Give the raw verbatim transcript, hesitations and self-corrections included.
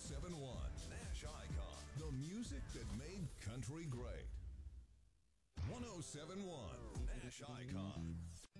seven point one Nash Icon, the music that made country great. one oh seven point one Nash Icon.